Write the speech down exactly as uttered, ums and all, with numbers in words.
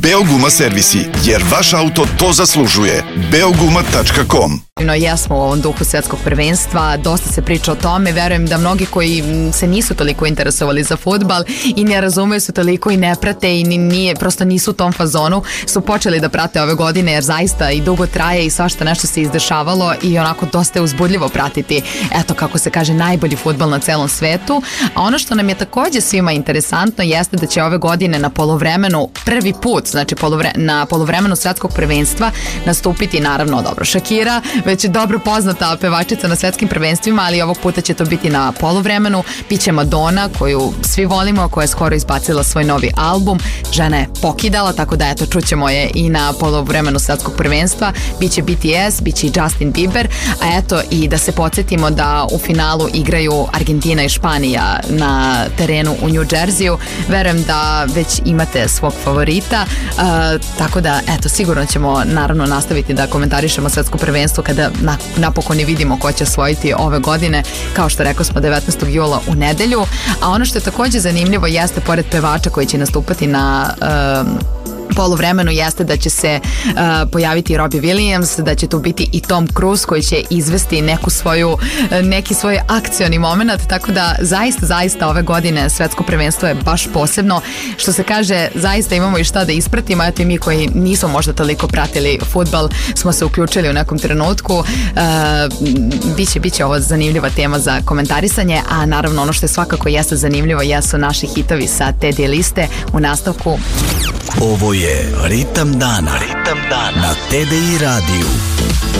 Beoguma servisi, jer vaš auto to zaslužuje. beoguma tačka com. No, jesmo u ovom duhu svetskog prvenstva, dosta se priča o tome, verujem da mnogi koji se nisu toliko interesovali za fudbal i ne razumeju se toliko i ne prate i nije, prosto nisu u tom fazonu, su počeli da prate ove godine jer zaista i dugo traje i svašta nešto se izdešavalo i onako dosta je uzbudljivo pratiti, eto kako se kaže, najbolji fudbal na celom svetu. A ono što nam je takođe svima interesantno jeste da će ove godine na poluvremenu prvi put, znači polovre, na poluvremenu svetskog prvenstva nastupiti naravno dobro Shakira, već je dobro poznata pevačica na svetskim prvenstvima, ali ovog puta će to biti na poluvremenu. Biće Madonna, koju svi volimo, koja je skoro izbacila svoj novi album. Žena je pokidala, tako da eto, čućemo je i na poluvremenu svetskog prvenstva. Biće B T S, biće i Justin Bieber, a eto i da se podsjetimo da u finalu igraju Argentina i Španija na terenu u New Jerseyu. Verujem da već imate svog favorita, uh, tako da eto, sigurno ćemo naravno nastaviti da komentarišemo svetsko prvenstvo kada na, napokon i vidimo ko će osvojiti ove godine, kao što rekao smo devetnaestog jula u nedelju. A ono što je takođe zanimljivo jeste, pored pevača koji će nastupati na um, poluvremenu, jeste da će se uh, pojaviti Robbie Williams, da će tu biti i Tom Cruise koji će izvesti neku svoju, neki svoj akcioni moment, tako da zaista, zaista ove godine svetsko prvenstvo je baš posebno. Što se kaže, zaista imamo i šta da ispratimo, eto i mi koji nismo možda toliko pratili fudbal smo se uključili u nekom trenutku. Uh, biće, biće ovo zanimljiva tema za komentarisanje, a naravno ono što je svakako jeste zanimljivo jesu naši hitovi sa te dvije liste u nastavku. Ovo je Ritam dana, Ritam dana na T D I radiju.